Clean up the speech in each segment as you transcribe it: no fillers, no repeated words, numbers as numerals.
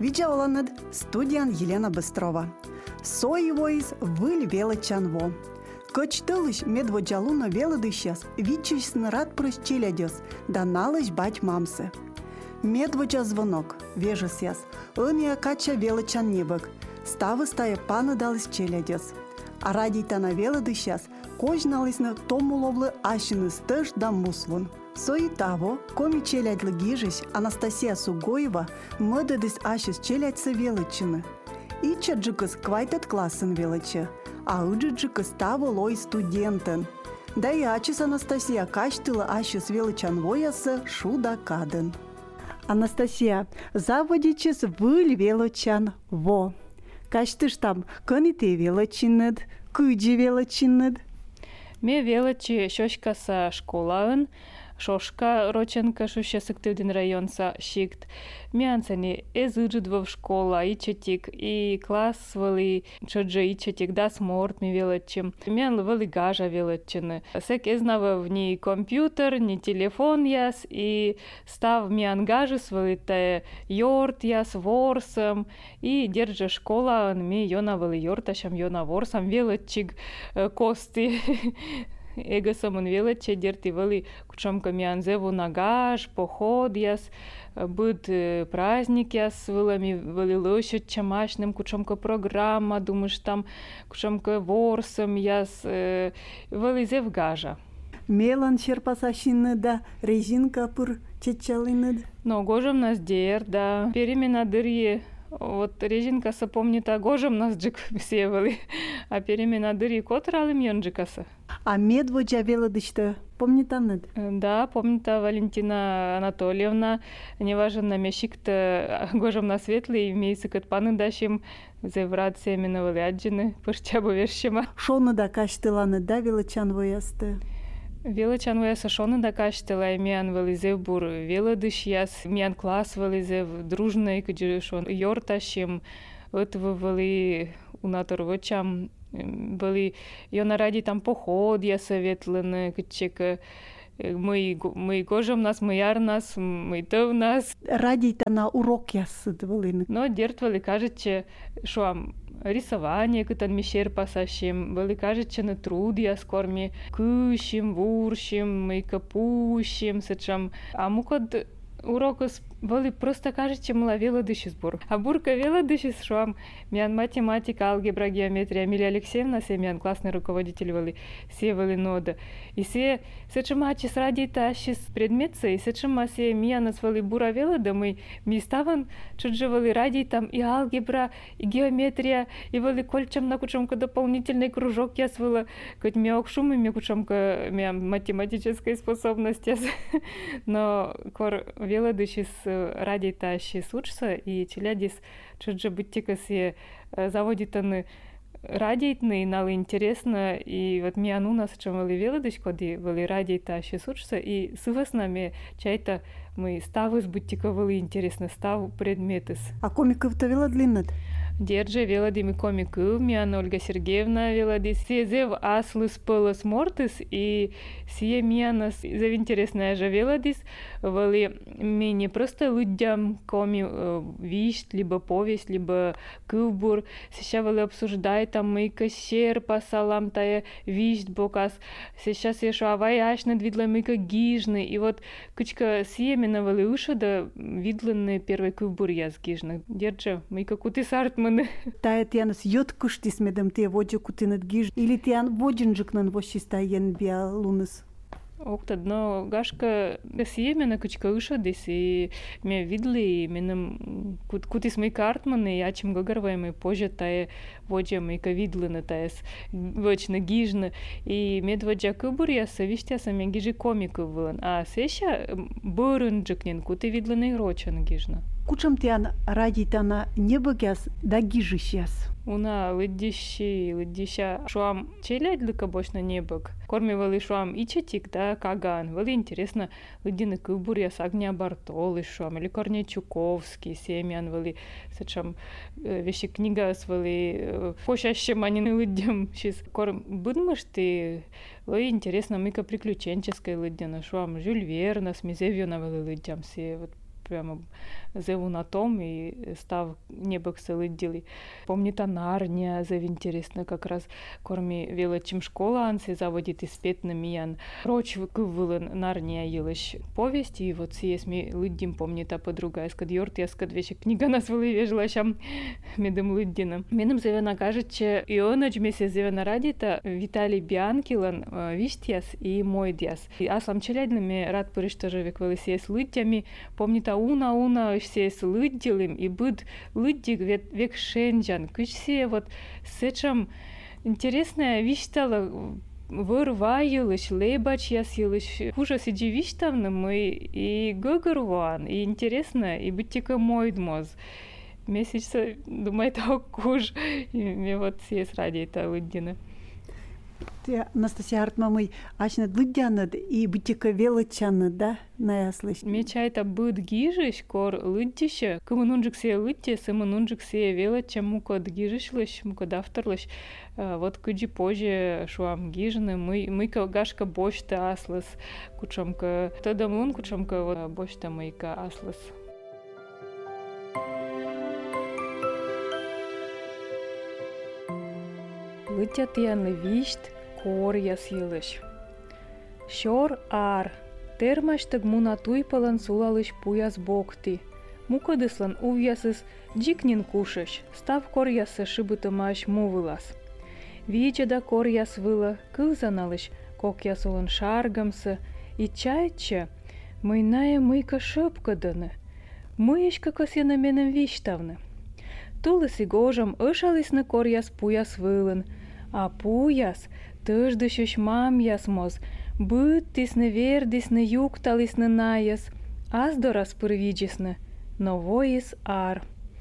Видеоланад студиян Елена Быстрова. Соевоиз выль величанво. Кочтылыш медводжалуна велодыщас, вичисн рад прощелядес, да налыш бать мамсы. Медводжа звонок, вежесяс, ыния кача величан небок, ставы стая пана далыс челядес. А радита на велодыщас, кожналысны томуловлы ашины стыш да муслун. Сои того, коми челядь лыгижись Анастасия Сугоева, мыдыдыс ашис челядьсы величины. И чаджикыс квайтат классен величи, а уджиджикыс того лой студентен. Да и ачис Анастасия качтыла ашис величан воясы шуда каден. Анастасия, заводичис выль величан во. Качтыш там кыните величинед, кыджи величинед. Ме величи шошкаса школаын, шошка роченка шущесыктывдин районса шикт. Мянцани эзыджидвов школа ичетик, и класс вали чоджи ичетик, да сморт ми величим. Мян вали гажа величины. Сек эзнава ни компьютер, ни телефон яс, и став мян гажис вали те йорт яс ворсом, и держа школа, ми йона вали йорташам, йона ворсом величик кости. Эго самон величе дерти вали кучомка мянзеву нагаш, поход яс, быт праздник яс вылами вали лощадь чамашным, кучомка программа, думаешь там кучомка ворсом яс вали зев гажа. Мелан черпасашины да резинка пур чечалины. Но гожем нас дер, да, перемена дырье. Вот резинка сапомнита гожем нас джик севали, а перемена дыри котралым йонджикаса. А медводжа велодышта помнитанед? Да, помнита Валентина Анатольевна, неважно мешик-то гожем на светлый, имеется кат паны дашим, зеврат семена валяджины, пыштябу вершима. Шоны да каштыланы да величан воясты? Величан вояса шоны да каштыла, миян вализев бур велодыш яс, миян класс вализев дружный, каджи шон йорташим, отвы вали унатор вочам, вали йона ради там поход я советлены, качек мы гожем нас, мы яр нас, мы тыв нас. Ради-то на урок ясыдвалины. Но дертвали кажется, что рисование, кытан мишер пасашим, вали кажется на труд я скорми кущим, вуршим, мы капущим, сечам, а мукод урокос вали просто кажется мала велодыши сбор. А бурка велодыши шуам, мян математика, алгебра, геометрия, Амилия Алексеевна, семьян классный руководитель вали, все вали нода. И все сечамачис ради тащис предметцы, и сечамасе миян вали бура велода, мы ставан чуджи вали ради там и алгебра, и геометрия, и вали кольчам на кучомка дополнительный кружок я свала, хоть мяок шум и мне кучомка математической способности. Но кор велодыши ради тащи учится, и челядис чуджи быттикаси заводитаны радийтны, налы интересно, и вот мияну нас чем вали велодыш, коди вали ради тащи учится, и сываснами чайта мы ставы с буттика вали интересно, став предметыс. А комиков-то велодлиннад? Держи велодими комиков, мияна Ольга Сергеевна велоди, сезев аслыс пылыс мортыс, и сие мияна зав интересная же велодис, вали ми не просто людям коми вишт, либо повесть, либо кылбур, сейчас вали обсуждай там мы кащер пасалам тая вишт бокас, сейчас еще авай аш над видла мы гижны, и вот кучка сие мина вали уша да видленные первый кылбур я с гижны. Держи, мы кути сарт Тая тянас йоткуштис медам те воджа кутинат гиж, или тян воджинджикнан вощистаен бия лунас? Окта дно гашка сие мена кучка уша дес, и ме видли, менам кутис мы картманы, ячим гагарваем, и позже тая воджа мы видли на таяс вочно гижна, и медводжа кубур я совиштяса ме гижи комиков вылан, а сеша бұрынджикнен кути видли на ирочан гижна. Кучам тян радитана небогяс да гижищяс. Уна лыддища шуам челядлыка бошна небок. Корми вали шуам ичетик, да, каган. Вали интересно, лыддины кыбур яс Агния Бартолы шуам, или Корней Чуковский, семьян вали, сачам вещи книга с вали пощащим анины лыддям. Шис корм будмыш ты, вали интересно, мыка приключенческой лыддина шуам, Жюль Верна, Смизевьона вали лыддям, все вот прямо зеву на том и став небок лыддили. Помнит Нарния, зев интересно, как раз корми вела чем школа анси заводит и спет на миян. Роч выкывылын Нарния елыш повесть, и вот съесть ми лыддим помнит, а подруга искад йорт, я скад вещи книга нас вылывежила щам медом лыддина. Менем зевена кажет, че и он вместе зевена радита Виталий Бианкилан виштьяс и мой дяс. И аслам челядными рад порыштажи веквали съесть лыддями, помнит ауна все с лыддилым и быд лыддик век шенджан. Кычсе вот сечам интересная вещь стала вырваилыш, лейбач ясилыш. Хуже сиди виштавны мы и гогорван, и интересно, и бытика мойдмоз. Месяц думает, куж, и мне вот съесть ради это лыддина. Анастасия Артмамый ачнат лыддянат и бытика велочанат, да, наяслыш? Меча это быд гижиш, кор лыддище, кымынунжик сие лыдде, сымынунжик сие велоча мукод гижишлыш, мукод авторлыш. Вот кыджи позже шуам гижны, мы гашка бошта аслас, кучамка, тадамун кучамка вот бошта мыйка аслас. Лытят яны вишт, кор ясилыш. Шор ар, термаштык мунатуй палан сулалыш пуяс бокти. Мукадыслан увясыс джикнин кушыш, став кор ясы шыбытымаш мувылас. Вичада кор яс выла, кылзаналыш, кок ясулын шаргамсы, и чайча, мыйная мыйка шыпкадыны. Мыешка косена менем виштавны. Тулыс и гожам ышалысны кор яс пуяс вылын, а пуяс тыждышыш мам ясмоз, быттисны вердисны юкталысны наяс, аздорас пырвиджисны, но воис ар.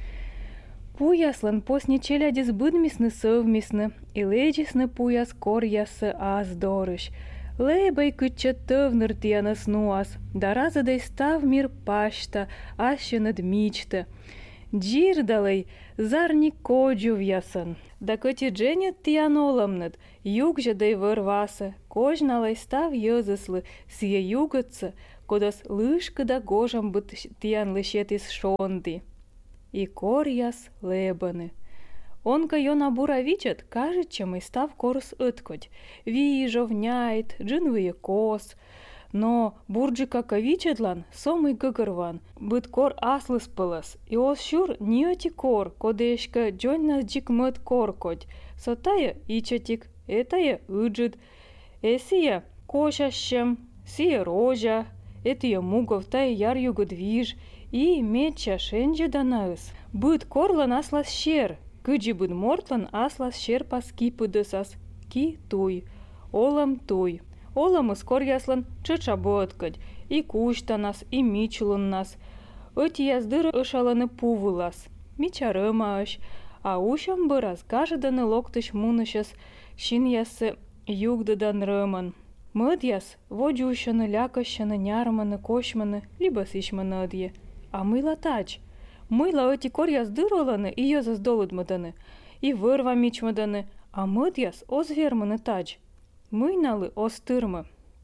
Пуяслан посне челядис быдмисны совмисны, и леджисны пуяс кор ясы аздорыш. Лейбай кыча тывныр тиянас нуас, да разадай став мир пашта, ащенад мичта. Джирдалай, зарни коджу ясан. Да коти дженет тиян оламнад, югжа дай вырваса, кожналай став йозыслы, сие югатса, кодас лышка да гожам быт тиян лышет из шонды. И кор яс лебаны. Онка йона бура вичат, кажет, чем и став корс ыткоть. Вижо вняет, джинвые кос. Но бурджика кавичедлан сомый гыгырван, быт кор аслыс пылас, и ос шур ниоти кор, кодешка джонна джик мыт кор коть. Сотая ичатик, этая ыджит, эсия кошащем, сия рожа, этия мугов тая яр югодвиж, и меча шенджи данаыс. Быт корлан аслас щер, кыджи быт мортлан аслас щер паски пыдысас, ки туй, олам туй. Оламыс кор яслан чыча боткать, и куштанас, и мичулын нас. Öti яздыр ышаланы пувылас, мичарымаш, а ушам быраз кажданы локтыш мунышас, шин ясы югдыдан рыман. Мыд яс водюшаны, лякащаны, нярманы, кошманы, либо сишманы ыдье. А мыла тач. Мыла öti кор яздыр оланы, и йозас долыдмыданы, и вырва мичмыданы, а мыд яс озверманы тач. Мыйналы остырмы.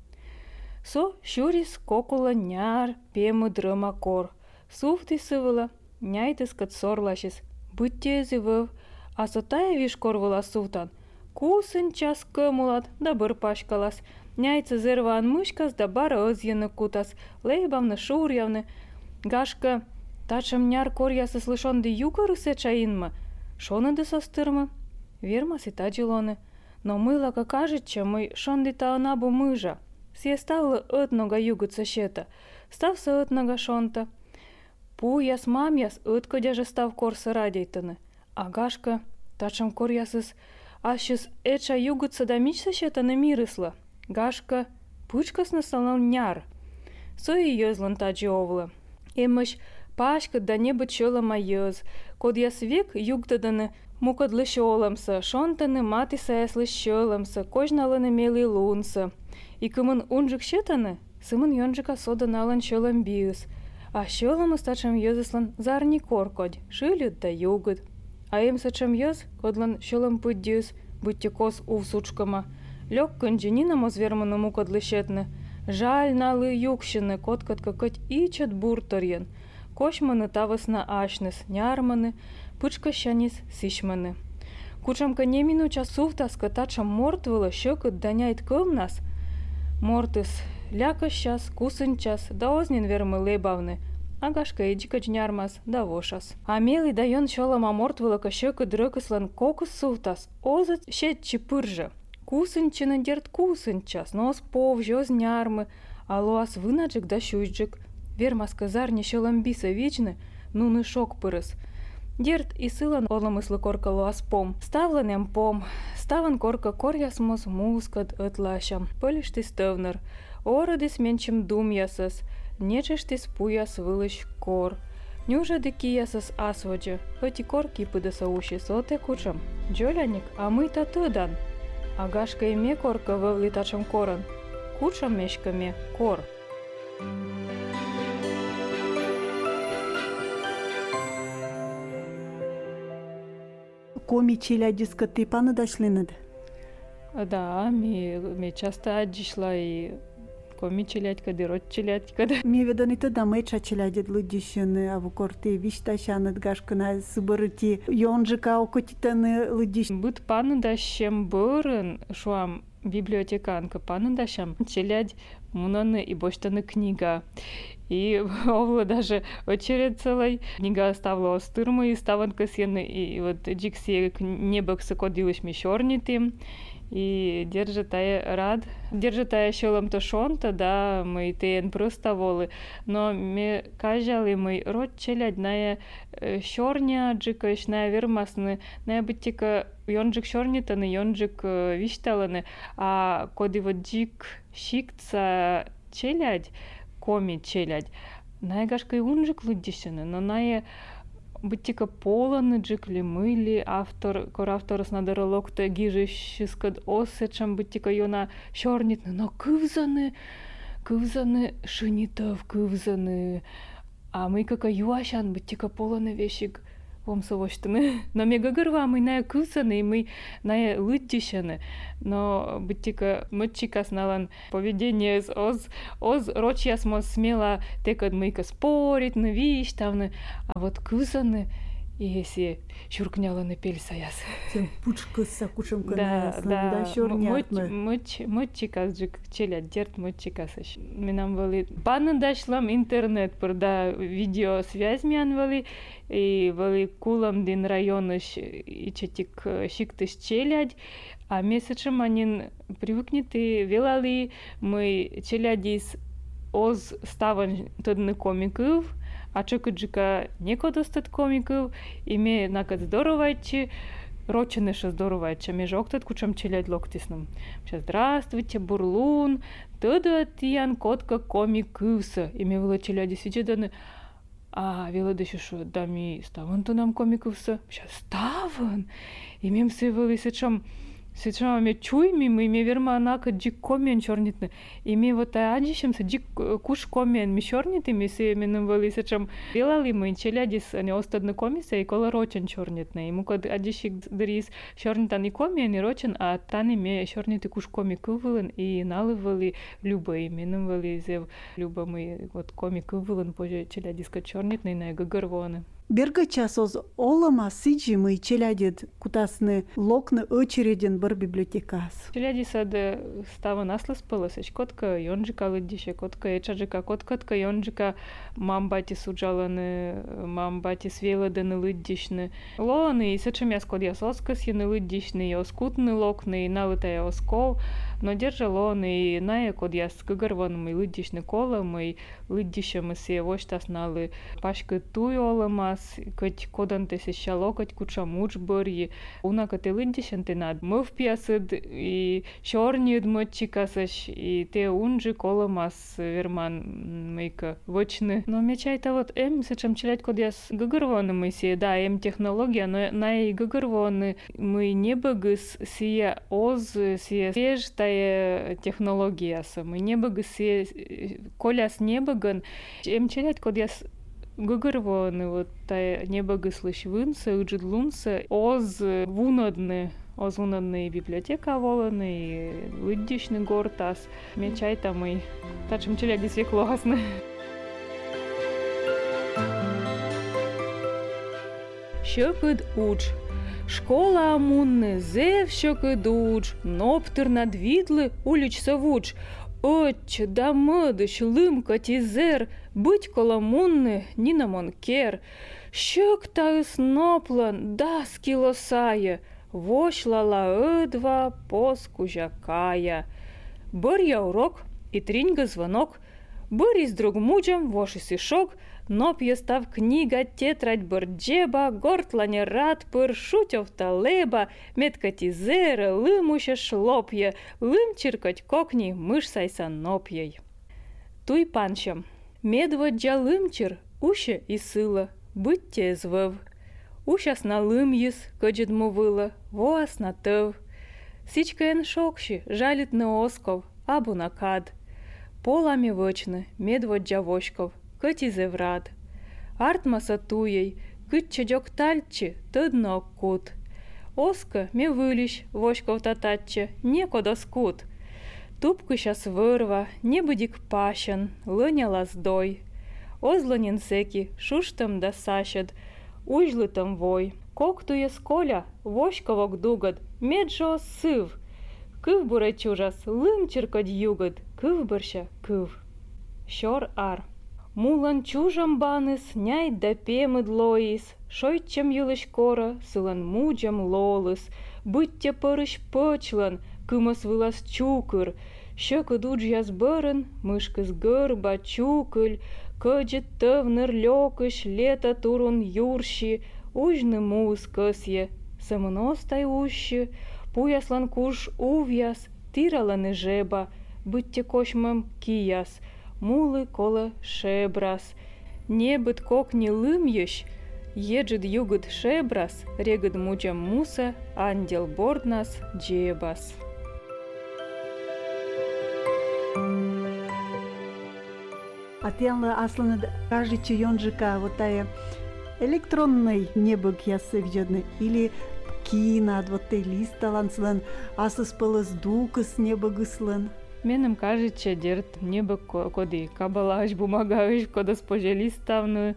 Со шурис кокула няр пемы дрыма кор. Суфты сывыла, няйтыс кат сорлашис. Быттези вăв, а сотая виш корвыла суфтан. Кусын час кымулат, да бір пашкалас. Няйцы зырван мышкас, да бара ызйыны кутас. Лейбамны шурявны. Гашка, тачым няр кор ясы слышонды югырысе чаинмы. Шоныды состырмы. Вермас и таджилоны. Но мылака кажется, мы шондита анабу мыжа. Сие ставлы ытнога югыца щета. Ставса ытнога шонта. Пуяс мамяс ыткодяжа став корсы радейтыны. А гашка, тачам кор ясыс, ащыс эча югыца да мичса щетаны мирысла. Гашка, пучкас насалнал няр. Сои йозлан таджи овлы. Эмыш пашка да небы чыла майыз. Код яс век югдаданы мукадлы шоламса, шонтаны мати саяслы шоламса, кожналыны мели лунса. И кымын унжик щетаны, сымын йонжика содан алан шолам биыс. А шоламы стачам йозыслан зарни коркодь, шилют да югыд. А им сачам йоз, кодлан шолам пыддюс, будьте кос увсучкама. Лёг конджининам озверману мукадлы щетны. Жаль налы юкщины, коткат какать ичат бурторьен. Кошманы тавысна ашныс, нярманы, пычкащанис сишманы. Кучамка не минуча суфтаска тачам мортвыла, щекот даняет кылнас. Мортыс лякащас, кусынчас, да ознин вермы лебавны. Агашка эджикач нярмас, да вошас. А мелый дайон щолама мортвыла кащекот дрыкыслан кокус суфтас, озат щетчи пыржа. Кусынчина дерт кусынчас, нос пов, жёз нярмы, а луас вынаджик да щуйджик. Вермас казарни щоламбиса вечны, нуны шок пырыс. Дерт и сылан оламыслы корка луас пом. Ставланем пом, ставан корка корясмос мускат ытлашам. Пылишти стövнер, ородис менчим дум ясас, нечештис пуяс вылыш кор. Нюжа дыки ясас асводжа, эти корки пыдаса уши соте кучам. Джоляник, а мы татудан. Агашка име корка вывлитачам коран. Кучам мешками кор. Коми челядиска ты паны дашлинад? Да, ми часто аджишла и коми челядька, дырот челядька. Ми ведонита да меча челядит лудишины, а в корте вишташанат гашкана субарыти йонжика окотитаны лудиш. Быт паны дащем бырын, шуам библиотеканка паны дащам челядь мунаны и боштаны книга. И овла даже очередь целой книга оставила остырмы и ставанка сены, и вот джикси небок сокодилыш мещорнитым. И держатая рад, держатая щелом то шонта, да, мы тен просто волы, но мы кажали мы род челядь на щорня джикаш на вермасны, на бытика йонджик щорнитаны, йонджик вишталаны, а коди вот джик шикца челядь, коми челядь, на гашка и унжик лудишины, но на бытика поланы джикли мыли автор коравторос надары локта гижищискад осечам бытика йона щорнитны, но кывзаны шинитов кывзаны, а мы кака юашан бытика поланы вещик вомсовоштаны, но мега гырва мы на кывзаны, мы на лыддищаны, но бытика мытчика сналан поведение оз рочьяс мос смела текад мыка спорить на виштавны, а вот кывзаны если щуркняла на пельсаяс. Пучка с кучем да, мытчика джик челядь дерт мытчика саш. Минам вали паны дашлам интернет да видеосвязь мян вали и вали кулам дин районыш и четик шиктыш челядь, а месячем анин привыкнет и велали мы челядис оз ставан тодны комиков, а чокаджика неко достат комиков, име накад здоровайчи, рочене ша здоровайча, меж октат кучам челядь локтисным. Сейчас здравствуйте, бурлун, тада тиян котка комикывса, име вела челяди свичеданы, а вела деши шо, да ми ставан то нам комикывса, сейчас ставан, имем се вели сечам ме чуйми, мы ме верма анака джик комен чорнитны. И ме вот аджишем се джик куш комен ми чорнит, и ме се менем вели сечам велали мы челядис ане остадны комиса и кола рочен чорнитны. И му код аджишик дырис чорнитан и комен и рочен, а тани ме чорнит и куш коми кывылын и налывали люба, и менем вели зев люба мы вот коми кывылын позже челядиска чорнитны на гагарвоны. Берга часоз олама сиджи мы челядит кутасны локны очереден бар библиотекас. Челяди сад става наслас пылысыч, котка йонджика лыддише, котка ечаджика, коткатка йонджика мамбати суджаланы, мамбати свеладаны лыддишны. Лоаны и сечем я скод ясоскас яны лыддишны, и оскутны локны, и налытая оскол, но держа лоаны и ная код яс кыгарван мы лыддишны кола, мы лыддише мы се воштас налы пашка туй олама, кать кодан те сеща локать куча муч бори, уна кате лыддишен те над мыв пьясыд и чорнид мытчикасыш, и те унжи коламас верман мейка вочны. Но мечайта вот сечем челять код яс гыгарваны мы се, да, технология, но на и гыгарваны мы не быгыс сия оз, сия свеж тая технология са, мы не быгыс сия коляс не быган, челять код яс гыгарваны вот тая не быгыслыш вынса, уджидлунса, оз вунадны библиотека воланы, и лыддишны гортас, мечайта мы, тачем челяди свекласны. щокид уч. Школа амунне, зев щокид уч, ноптер надвідли уліч савуч. Отче, да мидиш, лимка тізер, бить коламунне, ніна монкер. Щок та сноплан, да скілосає, вошлала едва поскужакая. Бор я урок, і тріньга звонок, бор із друг муджем, вош і сішок, ноп'є став книга, тетрадь борджеба, гортланя рад пир, шутьов та леба, метка тізере, лимуще шлоп'є, лим чиркать кокні, миш сайса ноп'єй. Туй панчем. Медводжа лимчир, уще і сила, биттє звев. Ущас на лим їс, коджет мовила, воас на тев. Січка ен шокші, жаліт не осков, або накад. Полами вочне, медводжа вошков, киті зеврад. Артма сатуєй, китче дьоктальчі, тидно кут. Оска мі виліщ, вошков татаче, некода скут. Тупки щас вирва, небудік пащан, линя лаздой. Озлонін секі, шуштам да сащад, ужлитам вой. Коктує сколя, вошковок дугад, меджо сив. Кив буречужас, лим чиркать югад, кив борща, кив. Щор ар. Мулан чужам банис, няй да пемид лоїс, шойчем юлиш кора, силан муджам лолис, биття пориш почлан, кимас вилас чукр, щоки дуджя зберен, мишки з герба чукель, каджет тевнер льокиш, лета турун юрші, ужни мус косє, семеностай ущі, пуяслан куш ув'яс, тірала не жеба, биття кошмем кияс, мули коле шебрас. Небит кокні лим'єш, еджит югит шебрас, регит муджам муса, андел борднас джебас. А ты, асланы, кажется, йонжика вот тая электронный небок ясывжедный или кино, вот ты листаланслан, асыс пылыс дукыс небогыслан. Менем кажется, дерт небо коди кабалаш, бумагаш, кода споже листавны,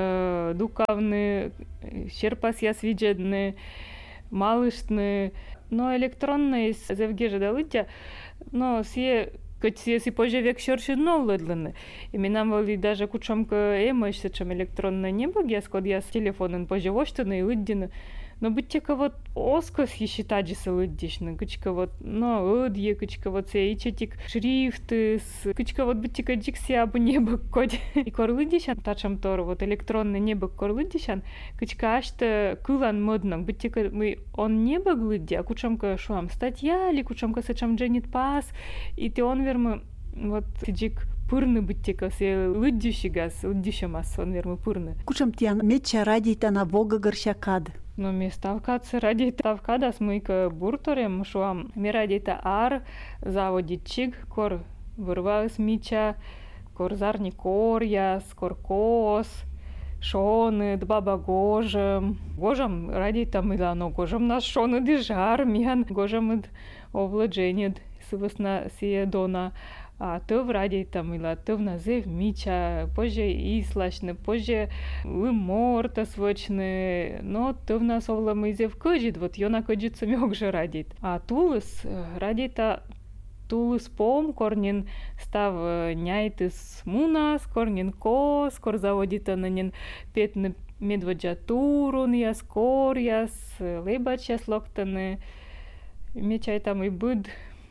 дукавны, щерпас ясвиджедны, малышны, но электронный зевгеже далытя, но сие Если поживек щорши новледлены. И минам вали даже кучамка эмойся, чем электронное небо, я скод я с телефоном поживоштаны и лыддины. Но быть тека вот оскос считаджиса лыддишны, кучка вот, но лыдье, кучка вот се ичетик шрифты, кучка вот быть тека джикси або небо код. И кор лыддишан, тачам тор, вот электронное небо кор лыддишан, кучка ашта кылан модном, быть тека мы он небо глыдди, а кучамка шуам статья, или кучамка сачам дженит пас, и ты он вермы вот джик пырны быть тека се лыддющий газ, лыддющамас, он вермы пырны. Кучам тян меча радита на бога горшакад. No mi stavkace radite stavkada smujka burtorem, šuam mi radite ar zavodičig, kor vrva smiča, kor zarni korjas, kor kos, šone, dbaba gožem. Gožem radite milano, gožem nas šone dižar, mian, gožem ovlađenjed, svesna sije dona. А тъв радита мила, тъв назев мича, поже ислашне, поже лиморта свочне, но тъв нас овла мизев къджит, вот йона къджит самьог же радит. А тулыс радита тулыс пом, корнин став няйтыс мунас, корнин кос, кор заводита на нин петне медводжа турун, яс кор, яс лейбач яс локтане, мечай там и бъд.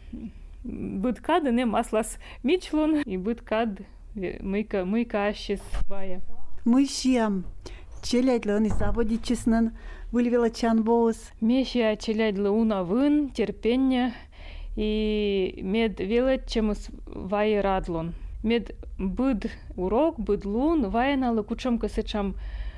Будкад не маслас мичлун и будкад мыйка ашис бая. Мыщиам челядлы не заводит честнен вылевела чанбоус. Мещия челядлы уна вын терпение и мед велет чемус вай радлон. Мед буд урок буд лун вайна лакучам касечам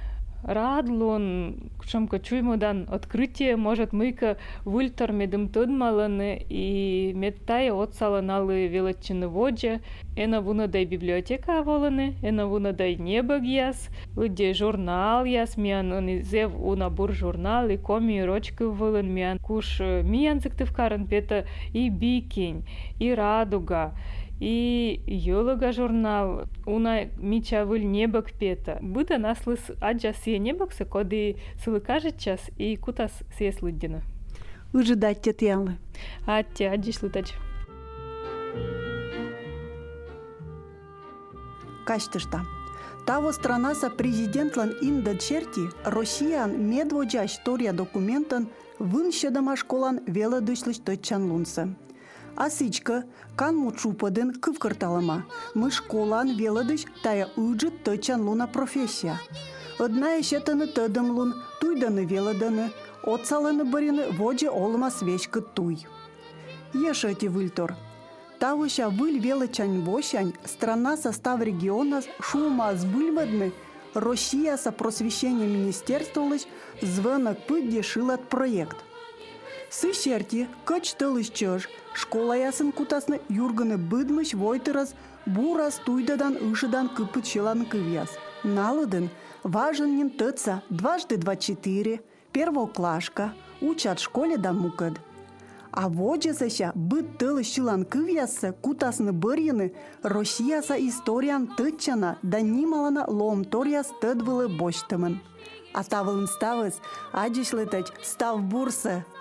радлон, кучамка чуймодан открытие, может мыйка вультар медым тыдмаланы и медтая отсаланалы велетчины воджа, эна вуна дай библиотека воланы, эна вуна дай небо гияс, лыдде журнал яс, миян зев уна бур журнал и коми рочки вылын миян куш миян зыктывкарын пета и бикень, и радуга, И йолога журнал уна мичавыль небок пета. Быда наслыс аджа сие небокса, коды сылы кажет час и кутас сие слыддина. Ужидать тетялы. Атте аджиш лытач. Каштышта. Таво страна са президентлан инда черти Россиян медводжа история документан вынщедама школан веле дышлыш тойчан лунсы. Асичка кан мучупадын кывкырталыма. Мы школан веледыш тая уджит тойчан луна профессия. Одна ещетаны тыдым лун, туйданы веледаны, отсаланы барины воджи олыма свечка туй. Ешети выльтор. Тавыша выль велычань вощань, страна состав региона шума сбыльвадны, Россия со просвещение министерствовалась, звонок пыдде шилат проект. Сыщерти, качтылыш чыж, школа ясын кутасны юрганы быдмыш войтырас, бурас туйдадан ышыдан кыпыт шилан кывяс. Налыдын, важен нин тыца, 2x4, первоклашка, учат школе да мукад. А воджесаща быт тылы шилан кывясы кутасны бырьыны Россияса историан тытчана да нималана лом торяс тыдвылы боштымын. А тавылын ставыз, аджишлытач став бурсы.